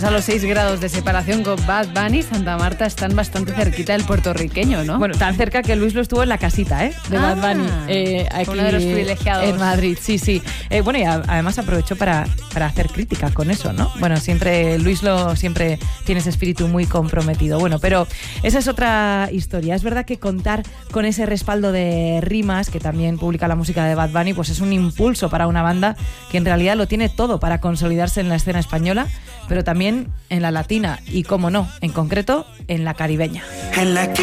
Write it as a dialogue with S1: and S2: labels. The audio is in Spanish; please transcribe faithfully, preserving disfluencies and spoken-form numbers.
S1: A los seis grados de separación con Bad Bunny y Santa Marta están bastante cerquita del puertorriqueño, ¿no?
S2: Bueno, tan cerca que Luis lo estuvo en la casita, ¿eh? De
S1: ah,
S2: Bad Bunny. Eh, aquí
S1: uno de los privilegiados.
S2: En Madrid, sí, sí. Eh, bueno, y a, además aprovechó para, para hacer crítica con eso, ¿no? Bueno, siempre, Luis lo siempre tiene ese espíritu muy comprometido. Bueno, pero esa es otra historia. Es verdad que contar con ese respaldo de rimas, que también publica la música de Bad Bunny, pues es un impulso para una banda que en realidad lo tiene todo para consolidarse en la escena española, pero también en la latina y, cómo no, en concreto, en la caribeña.
S3: En la